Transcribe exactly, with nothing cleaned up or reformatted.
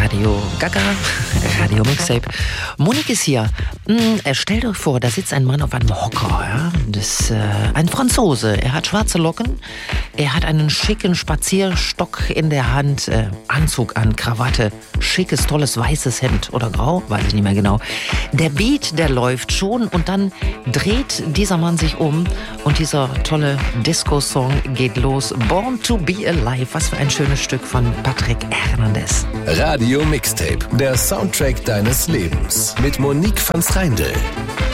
Radio Gaga, Radio Mixtape. Monique ist hier. Hm, stellt euch vor, da sitzt ein Mann auf einem Hocker. Ja? Das ist äh, ein Franzose. Er hat schwarze Locken. Er hat einen schicken Spazierstock in der Hand. Äh, Anzug an, Krawatte. Schickes, tolles, weißes Hemd. Oder grau? Weiß ich nicht mehr genau. Der Beat, der läuft schon. Und dann dreht dieser Mann sich um. Und dieser tolle Disco-Song geht los. Born to be Alive. Was für ein schönes Stück von Patrick Hernandez. Radio Mixtape, der Soundtrack deines Lebens mit Monique van Strijndel.